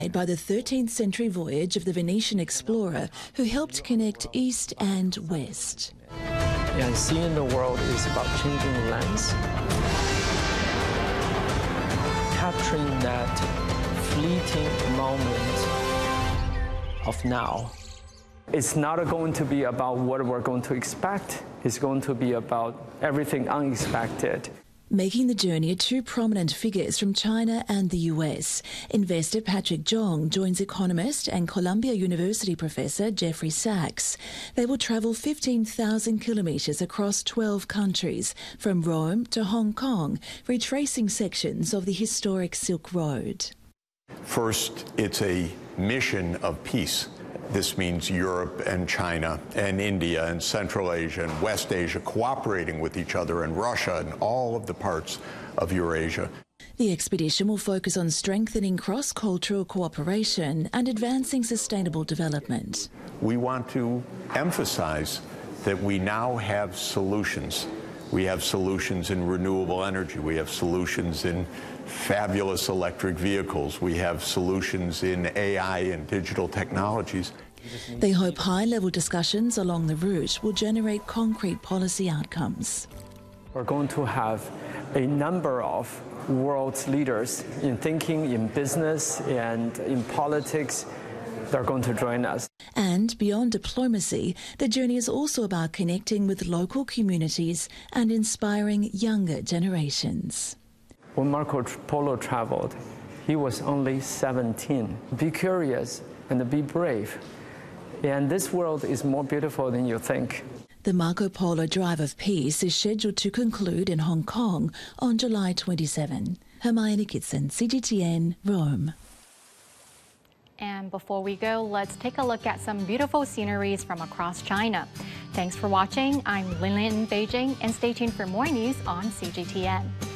by the 13th century voyage of the Venetian explorer who helped connect East and West. And seeing the world is about changing lens, capturing that fleeting moment of now. It's not going to be about what we're going to expect. It's going to be about everything unexpected. Making the journey are two prominent figures from China and the US. Investor Patrick Zhong joins economist and Columbia University professor Jeffrey Sachs. They will travel 15,000 kilometres across 12 countries, from Rome to Hong Kong, retracing sections of the historic Silk Road. First, it's a mission of peace. This means Europe and China and India and Central Asia and West Asia cooperating with each other, and Russia and all of the parts of Eurasia. The expedition will focus on strengthening cross-cultural cooperation and advancing sustainable development. We want to emphasize that we now have solutions. We have solutions in renewable energy. We have solutions in fabulous electric vehicles. We have solutions in AI and digital technologies. They hope high-level discussions along the route will generate concrete policy outcomes. We're going to have a number of world's leaders in thinking, in business, and in politics. They're going to join us. And beyond diplomacy, the journey is also about connecting with local communities and inspiring younger generations. When Marco Polo traveled, he was only 17. Be curious and be brave. And this world is more beautiful than you think. The Marco Polo Drive of Peace is scheduled to conclude in Hong Kong on July 27. Hermione Kitson, CGTN, Rome. And before we go, let's take a look at some beautiful sceneries from across China. Thanks for watching. I'm Lin Lin in Beijing, and stay tuned for more news on CGTN.